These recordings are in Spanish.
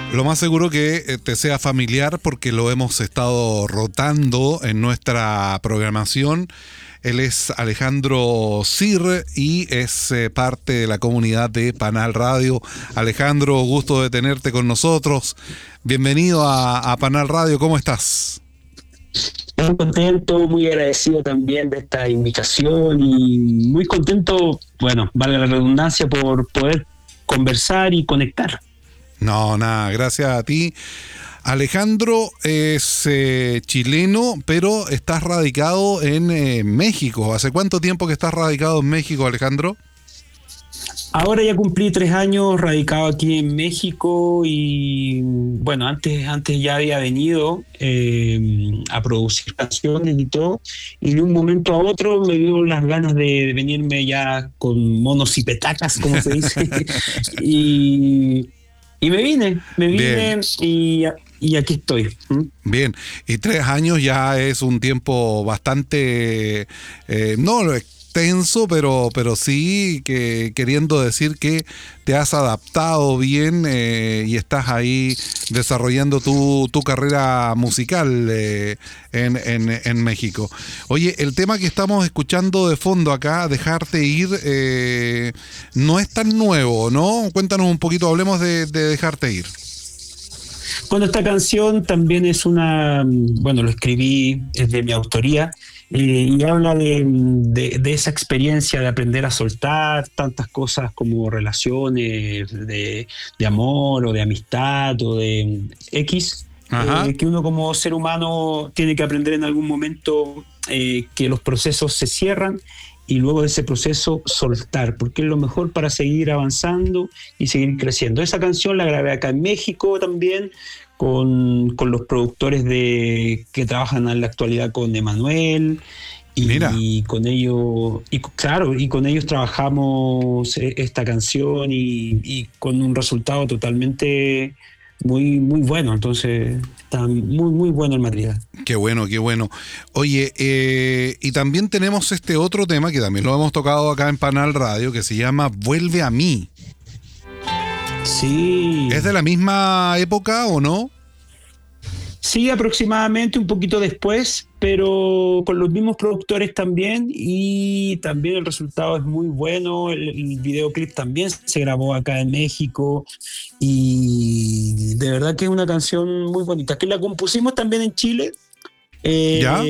Lo más seguro que te sea familiar porque lo hemos estado rotando en nuestra programación. Él es Alejandro Sir y es parte de la comunidad de Panal Radio. Alejandro, gusto de tenerte con nosotros. Bienvenido a Panal Radio, ¿cómo estás? Muy contento, muy agradecido también de esta invitación y muy contento, bueno, valga la redundancia, por poder conversar y conectar. No, nada, gracias a ti. Alejandro es chileno, pero estás radicado en México. ¿Hace cuánto tiempo que estás radicado en México, Alejandro? Ahora ya cumplí 3 años radicado aquí en México y bueno, antes ya había venido a producir canciones y todo, y de un momento a otro me dio las ganas de venirme ya con monos y petacas, como se dice, y me vine y aquí estoy. Bien, y 3 años ya es un tiempo bastante, no lo extenso, pero sí que queriendo decir que te has adaptado bien y estás ahí desarrollando tu carrera musical en México. Oye, el tema que estamos escuchando de fondo acá, Dejarte Ir, no es tan nuevo, ¿no? Cuéntanos un poquito, hablemos de Dejarte Ir. Bueno, esta canción también es bueno, lo escribí, es de mi autoría, y habla de esa experiencia de aprender a soltar tantas cosas como relaciones de amor o de amistad o de X, que uno como ser humano tiene que aprender en algún momento, que los procesos se cierran y luego de ese proceso soltar, porque es lo mejor para seguir avanzando y seguir creciendo. Esa canción la grabé acá en México también, con los productores que trabajan en la actualidad con Emanuel, y con ellos, y con ellos trabajamos esta canción y con un resultado totalmente muy, muy bueno. Entonces está muy, muy bueno el material. Qué bueno, qué bueno. Oye, y también tenemos este otro tema que también lo hemos tocado acá en Panal Radio, que se llama Vuelve a mí. Sí. ¿Es de la misma época o no? Sí, aproximadamente un poquito después, pero con los mismos productores también, y también el resultado es muy bueno. El videoclip también se grabó acá en México y de verdad que es una canción muy bonita, que la compusimos también en Chile. ¿Ya?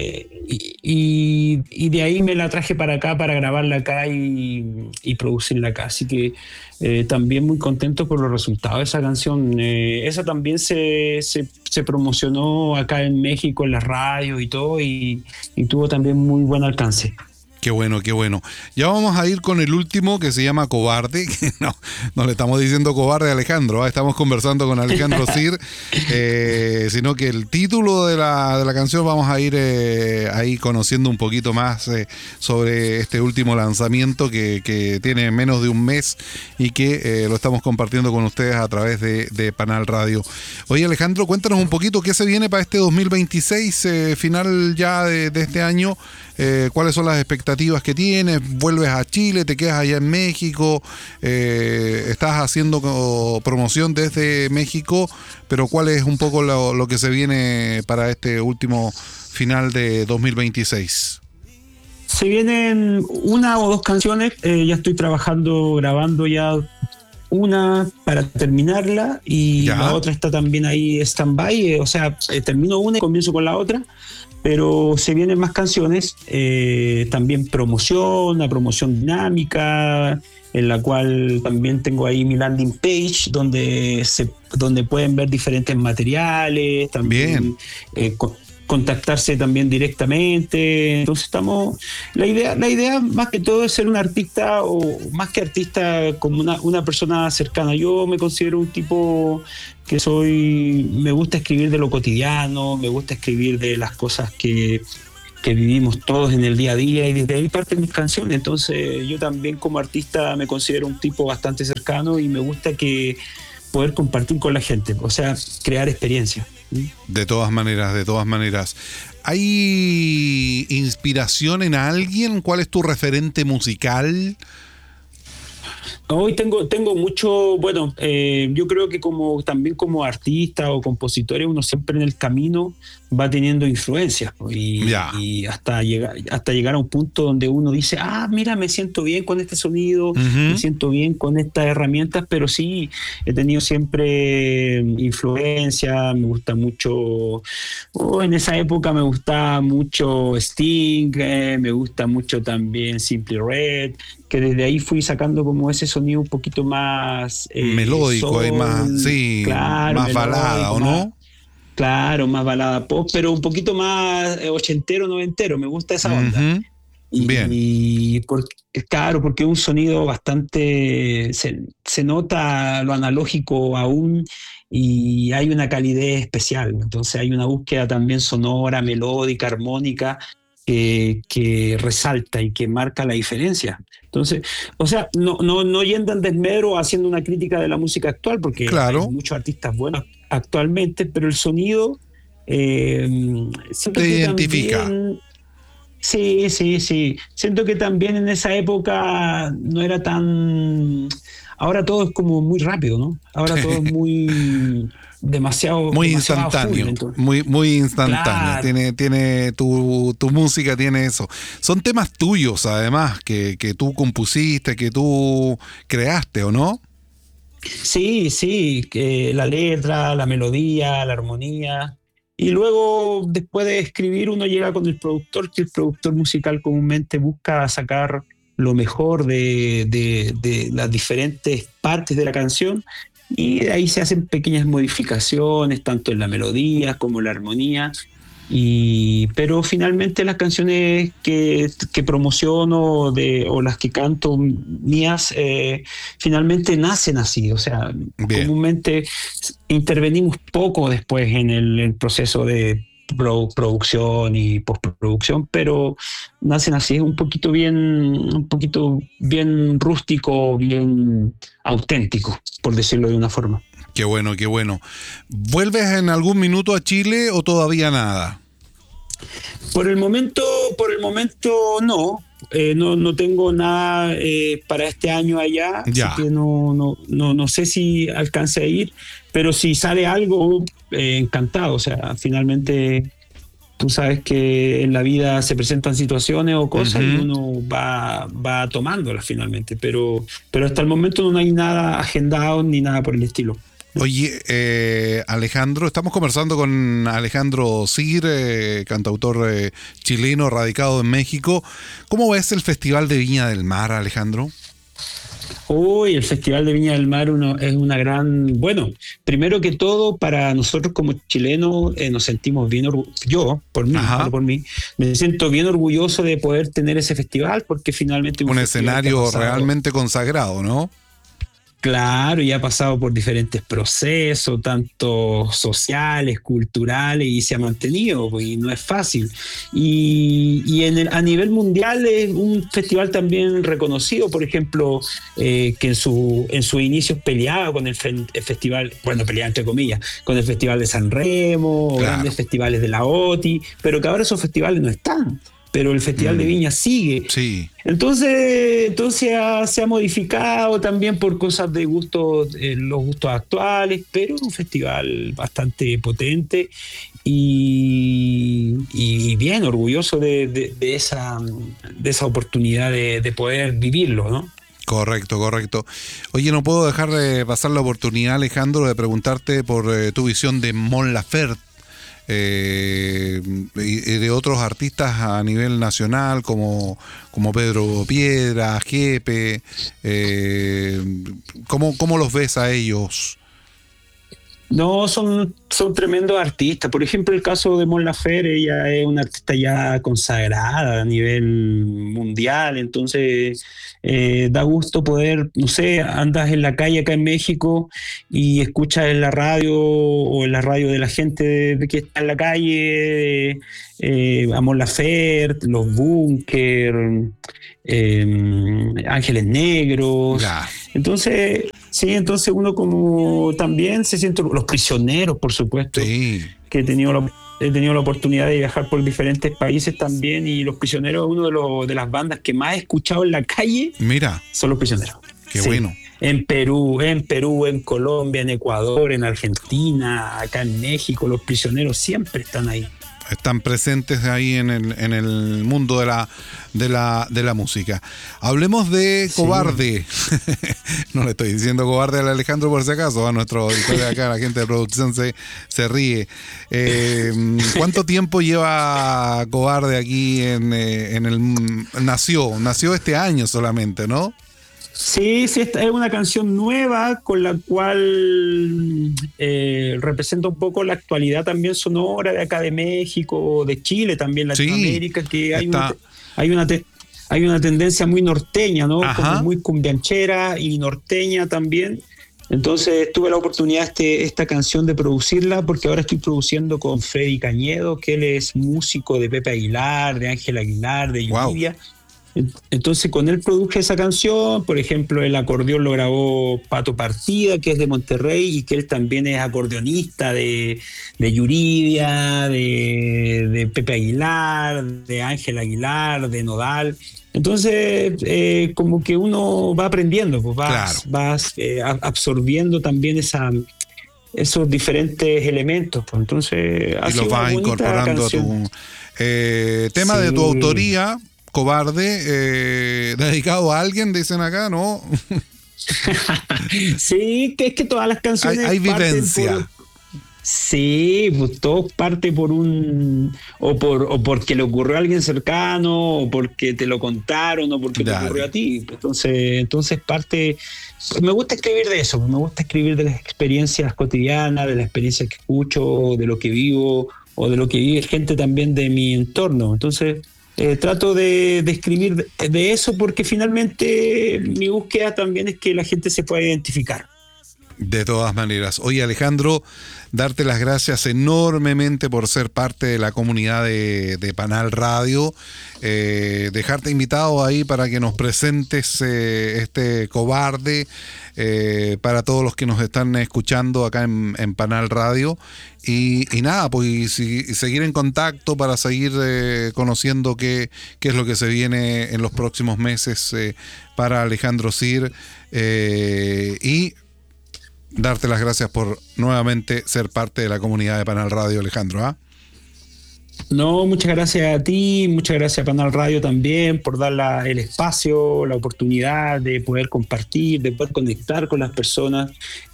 Y de ahí me la traje para acá para grabarla acá y producirla acá, así que también muy contento por los resultados de esa canción. Esa también se promocionó acá en México en las radios y todo, y tuvo también muy buen alcance. Qué bueno, qué bueno. Ya vamos a ir con el último, que se llama Cobarde. No le estamos diciendo cobarde a Alejandro, estamos conversando con Alejandro Sir, sino que el título de la canción vamos a ir ahí conociendo un poquito más sobre este último lanzamiento que tiene menos de un mes y que lo estamos compartiendo con ustedes a través de Panal Radio. Oye, Alejandro, cuéntanos un poquito qué se viene para este 2026, final ya de este año. ¿Cuáles son las expectativas que tienes? ¿Vuelves a Chile? ¿Te quedas allá en México? ¿Estás haciendo promoción desde México? Pero ¿cuál es un poco lo que se viene para este último final de 2026? Se vienen 1 o 2 canciones. Ya estoy trabajando, grabando ya una para terminarla, y ¿Ya? La otra está también ahí stand-by. O sea, termino una y comienzo con la otra. Pero se vienen más canciones, también una promoción dinámica, en la cual también tengo ahí mi landing page, donde pueden ver diferentes materiales, también contactarse también directamente. Entonces la idea más que todo es ser un artista, o más que artista, como una persona cercana. Yo me considero un tipo que me gusta escribir de lo cotidiano, me gusta escribir de las cosas que vivimos todos en el día a día, y desde ahí parten mis canciones. Entonces yo también como artista me considero un tipo bastante cercano, y me gusta poder compartir con la gente, o sea, crear experiencias. De todas maneras, de todas maneras. ¿Hay inspiración en alguien? ¿Cuál es tu referente musical? Hoy tengo mucho, bueno, yo creo que también como artista o compositor, uno siempre en el camino va teniendo influencias, ¿no? Ya. Y hasta llegar a un punto donde uno dice, mira, me siento bien con este sonido, me Ujú. siento bien con estas herramientas, pero sí, he tenido siempre influencia, me gusta mucho, en esa época me gustaba mucho Sting, me gusta mucho también Simply Red, que desde ahí fui sacando como ese sonido un poquito más Melódico y más, soul, sí, claro, más balada, melódico, ¿o más, no? claro, más balada pop, pero un poquito más ochentero, noventero, me gusta esa onda. Ujú. Bien. Y claro, porque es un sonido bastante, se nota lo analógico aún y hay una calidez especial. Entonces hay una búsqueda también sonora, melódica, armónica, que resalta y que marca la diferencia. Entonces, o sea, no yendo en desmedro haciendo una crítica de la música actual, porque hay Claro, muchos artistas buenos actualmente, pero el sonido, eh, siento te que identifica. también. Sí, sí, sí. Siento que también en esa época no era tan. Ahora todo es como muy rápido, ¿no? Ahora todo es muy demasiado, Muy demasiado a full. instantáneo, Entonces, muy instantáneo. claro. Tiene tu música, tiene eso. Son temas tuyos, además, que tú compusiste, que tú creaste, ¿o no? Sí, sí, que la letra, la melodía, la armonía. Y luego, después de escribir, uno llega con el productor, que el productor musical comúnmente busca sacar lo mejor de las diferentes partes de la canción. Y de ahí se hacen pequeñas modificaciones, tanto en la melodía como en la armonía. Pero finalmente las canciones que promociono o las que canto mías, finalmente nacen así. O sea, Bien. comúnmente intervenimos poco después en el proceso de producción y postproducción, pero nacen así, es un poquito bien rústico, bien auténtico, por decirlo de una forma. Qué bueno, qué bueno. ¿Vuelves en algún minuto a Chile o todavía nada? Por el momento, no. No tengo nada para este año allá, así Ya. que no sé si alcance a ir, pero si sale algo, encantado. O sea, finalmente tú sabes que en la vida se presentan situaciones o cosas y Ujú. uno va tomándolas finalmente, pero hasta el momento no hay nada agendado ni nada por el estilo. Oye, Alejandro, estamos conversando con Alejandro Sir, cantautor chileno radicado en México. ¿Cómo ves el Festival de Viña del Mar, Alejandro? Hoy el Festival de Viña del Mar es una gran, bueno, primero que todo para nosotros como chilenos nos sentimos bien yo, por mí, hablo Ajá. por mí, me siento bien orgulloso de poder tener ese festival porque finalmente es un Un festival que ha escenario pasado. realmente consagrado, ¿no? Claro, y ha pasado por diferentes procesos, tanto sociales, culturales, y se ha mantenido, pues, y no es fácil. Y a nivel mundial es un festival también reconocido, por ejemplo, que en sus inicios peleaba con el festival, bueno, peleaba entre comillas, con el Festival de San Remo, o Claro. grandes festivales de la OTI, pero que ahora esos festivales no están. Pero el Festival de Mm, Viña sigue. sí, Entonces se ha modificado también por cosas de gustos, los gustos actuales, pero es un festival bastante potente y bien orgulloso de esa oportunidad de poder vivirlo, ¿no? correcto, correcto. Oye, no puedo dejar de pasar la oportunidad, Alejandro, de preguntarte por tu visión de Mon Laferte. Y de otros artistas a nivel nacional como Pedro Piedra, Jepe, ¿cómo los ves a ellos? No, son tremendos artistas. Por ejemplo, el caso de Mon Laferte, ella es una artista ya consagrada a nivel mundial, entonces da gusto poder, no sé, andas en la calle acá en México y escuchas en la radio o en la radio de la gente que está en la calle, a Mon Laferte, Los Búnker, Ángeles Negros. Ya, Entonces, sí, entonces uno como también se siente, los prisioneros, por supuesto, sí, que he tenido la oportunidad de viajar por diferentes países también, y los prisioneros, uno de las bandas que más he escuchado en la calle mira, son los prisioneros. qué Sí. bueno. en Colombia, en Ecuador, en Argentina, acá en México, los prisioneros siempre están ahí. Están presentes ahí en el mundo de la música. Hablemos de Cobarde. No le estoy diciendo cobarde al Alejandro por si acaso, a nuestro editor de acá, la gente de producción se ríe. ¿Cuánto tiempo lleva Cobarde aquí nació este año solamente, ¿no? Sí, esta es una canción nueva con la cual representa un poco la actualidad también sonora de acá de México, de Chile, también Latinoamérica, sí, que hay una tendencia muy norteña, ¿no? Como muy cumbianchera y norteña también. Entonces tuve la oportunidad esta canción de producirla porque ahora estoy produciendo con Freddy Cañedo, que él es músico de Pepe Aguilar, de Ángel Aguilar, de Yuridia. Wow. Entonces con él produje esa canción, por ejemplo el acordeón lo grabó Pato Partida, que es de Monterrey y que él también es acordeonista de Yuridia, de Pepe Aguilar, de Ángel Aguilar, de Nodal. Entonces como que uno va aprendiendo, pues vas absorbiendo también esos diferentes elementos, pues entonces y los vas incorporando a tu tema de tu autoría. Cobarde, dedicado a alguien, dicen acá, ¿no? Sí, que es que todas las canciones hay vivencia. Sí, pues todo parte por o porque le ocurrió a alguien cercano, o porque te lo contaron, o porque te ocurrió a ti. Entonces parte. Me gusta escribir de eso, me gusta escribir de las experiencias cotidianas, de las experiencias que escucho, de lo que vivo, o de lo que vive gente también de mi entorno. Entonces trato de escribir de eso porque finalmente mi búsqueda también es que la gente se pueda identificar. De todas maneras. Oye, Alejandro, darte las gracias enormemente por ser parte de la comunidad de Panal Radio, dejarte invitado ahí para que nos presentes este Cobarde para todos los que nos están escuchando acá en Panal Radio y nada, pues seguir en contacto para seguir conociendo qué es lo que se viene en los próximos meses para Alejandro Sir y darte las gracias por nuevamente ser parte de la comunidad de Panal Radio, Alejandro. No, muchas gracias a ti, muchas gracias a Panal Radio también por dar el espacio, la oportunidad de poder compartir, de poder conectar con las personas.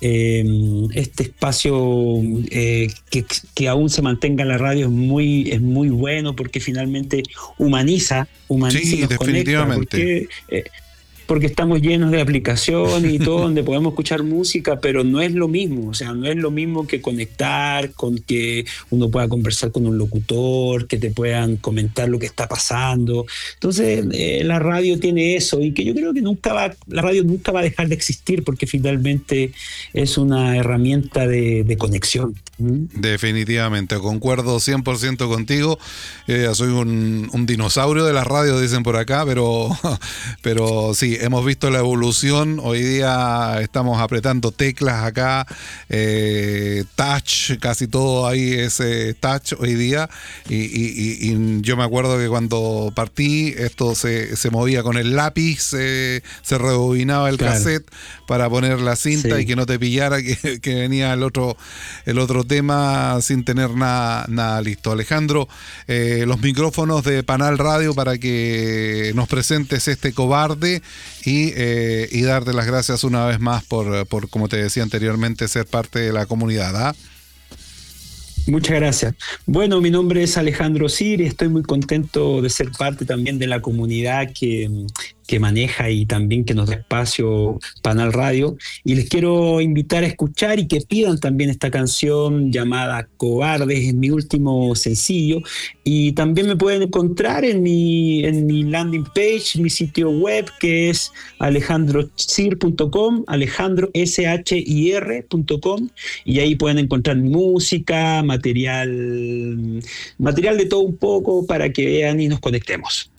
Este espacio que aún se mantenga en la radio es muy bueno porque finalmente humaniza sí, y nos definitivamente. Porque estamos llenos de aplicaciones y todo donde podemos escuchar música, pero no es lo mismo, o sea, no es lo mismo que conectar, con que uno pueda conversar con un locutor, que te puedan comentar lo que está pasando. Entonces, la radio tiene eso y que yo creo que la radio nunca va a dejar de existir porque finalmente es una herramienta de conexión. Definitivamente, concuerdo 100% contigo. Soy un dinosaurio de la radio, dicen por acá, pero sí, hemos visto la evolución. Hoy día estamos apretando teclas acá, touch, casi todo ahí es touch hoy día. Y yo me acuerdo que cuando partí, esto se movía con el lápiz, se rebobinaba el cassette para poner la cinta y que no te pillara que venía el otro tema sin tener nada listo. Alejandro, los micrófonos de Panal Radio para que nos presentes este Cobarde y darte las gracias una vez más por, como te decía anteriormente, ser parte de la comunidad. Muchas gracias. Bueno, mi nombre es Alejandro Sir y estoy muy contento de ser parte también de la comunidad que maneja y también que nos da espacio Panal Radio. Y les quiero invitar a escuchar y que pidan también esta canción llamada Cobardes, es mi último sencillo. Y también me pueden encontrar en mi landing page, mi sitio web, que es alejandrosir.com, alejandroshir.com, y ahí pueden encontrar música, material de todo un poco para que vean y nos conectemos.